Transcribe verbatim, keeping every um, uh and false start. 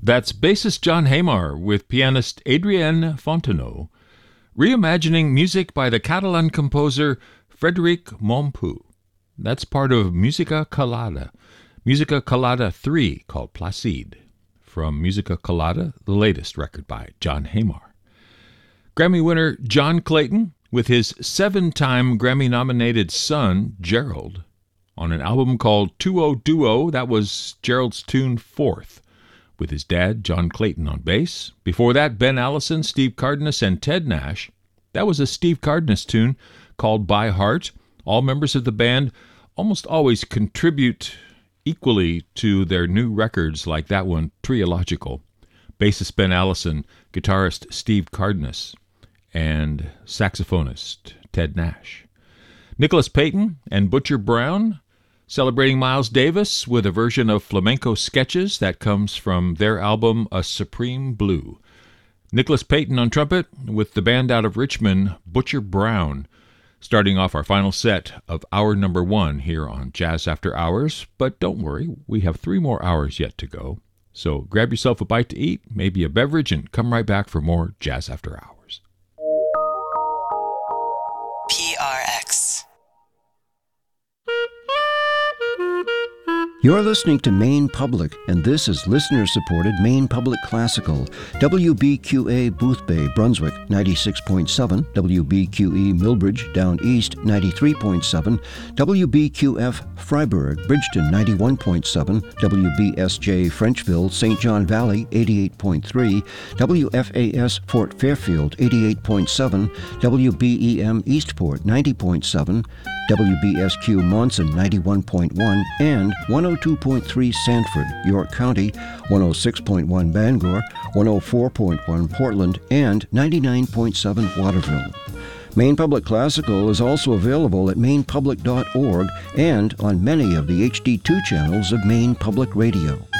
That's bassist John Hamar with pianist Adrienne Fontenot, reimagining music by the Catalan composer Frederic Mompou. That's part of Musica Calada, Musica Calada three, called Placide, from Musica Calada, the latest record by John Hamar. Grammy winner John Clayton with his seven-time Grammy-nominated son, Gerald, on an album called Duo Duo. That was Gerald's tune Fourth, with his dad, John Clayton, on bass. Before that, Ben Allison, Steve Cardenas, and Ted Nash. That was a Steve Cardenas tune called By Heart. All members of the band almost always contribute equally to their new records, like that one, Triological. Bassist Ben Allison, guitarist Steve Cardenas, and saxophonist Ted Nash. Nicholas Payton and Butcher Brown celebrating Miles Davis with a version of flamenco sketches that comes from their album A Supreme Blue. Nicholas Payton on trumpet with the band out of Richmond, Butcher Brown, starting off our final set of hour number one here on Jazz After Hours. But don't worry, we have three more hours yet to go. So grab yourself a bite to eat, maybe a beverage, and come right back for more Jazz After Hours. P R X. You're listening to Maine Public, and this is listener-supported Maine Public Classical. W B Q A Boothbay, Brunswick, ninety-six point seven. W B Q E Millbridge, Down East, ninety-three point seven. W B Q F Freiburg, Bridgeton, ninety-one point seven. W B S J Frenchville, Saint John Valley, eighty-eight point three. W F A S Fort Fairfield, eighty-eight point seven. W B E M Eastport, ninety point seven. W B S Q Monson, ninety-one point one, and one oh two point three Sanford, York County, one oh six point one Bangor, one oh four point one Portland, and ninety-nine point seven Waterville. Maine Public Classical is also available at maine public dot org and on many of the H D two channels of Maine Public Radio.